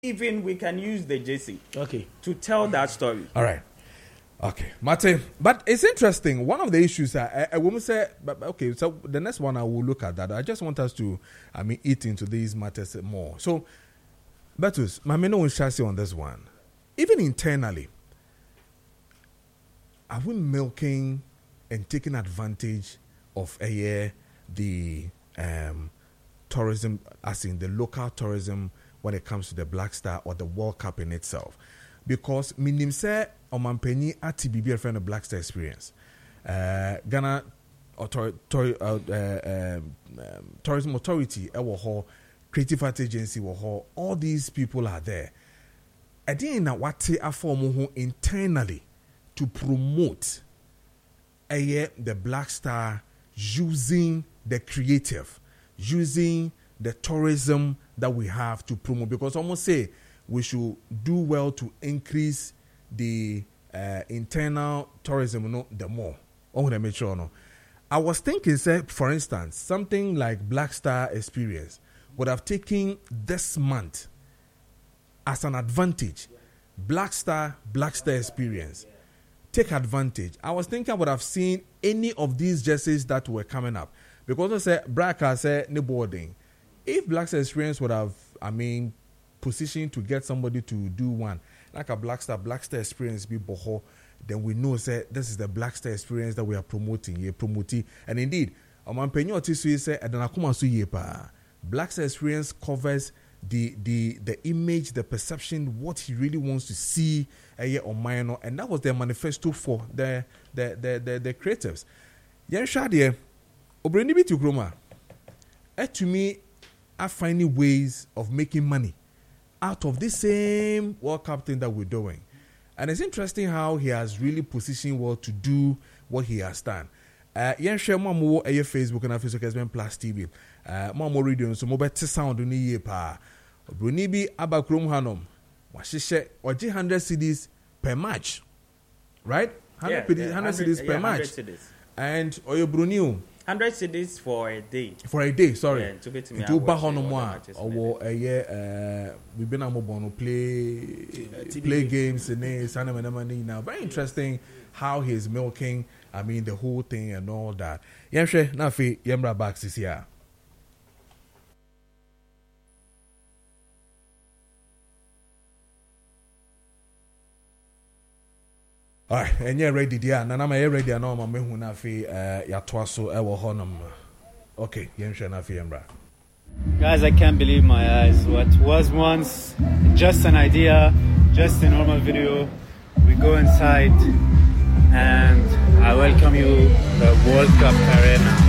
Even we can use the JC okay to tell that story. All right. Okay, Martin. But it's interesting. One of the issues a woman said, okay, so the next one I will look at that. I just want us to, eat into these matters more. So, Betus, my main chassis on this one. Even internally, are we milking and taking advantage of the tourism, as in the local tourism, when it comes to the Black Star or the World Cup in itself? Because minim say Omanpenny at TBB friend of Black Star experience. Ghana Tourism Authority, Creative Art Agency, all these people are there. I didn't know what they are forming internally to promote the Black Star using the creative, using the tourism that we have to promote. Because almost say we should do well to increase the internal tourism, the more. I want to make sure. I was thinking, say, for instance, something like Black Star Experience would have taken this month as an advantage. Black Star Experience. Take advantage. I was thinking I would have seen any of these jerseys that were coming up. Because I said, Braka said, no boarding. If Black Star Experience would have, positioned to get somebody to do one, like a Black Star Experience be boho, then we know that this is the Black Star Experience that we are promoting. And indeed, Black Star Experience covers the image, the perception, what he really wants to see on minor, and that was their manifesto for the creatives. Yen Shadie, Obreni bi to Groma. To me, are finding ways of making money out of this same World Cup thing that we're doing. And it's interesting how he has really positioned well to do what he has done. Yen share more Facebook and Facebook has been plus TV. More radio so mobile sound ni ye pa. Bruni bi abakrom hanom. Washishe oji 100 cedis per match. Right? 100 cedis per match. Cedis. And oyo Bruni 100 cedis for a day. For a day, sorry. Yeah, to get me to bahonomwa or a year we've been able to play games and now. Very interesting how he's milking, the whole thing and all that. Yemshe Nafi Yemra Bax is here. All right, and you're ready, dear. Nana, I'm ready. I know I'm going to be Yatwaso, Ewa Honum. Okay, Yemshe Nafi Yemra. Guys, I can't believe my eyes. What was once just an idea, just a normal video, we go inside and I welcome you to the World Cup Arena.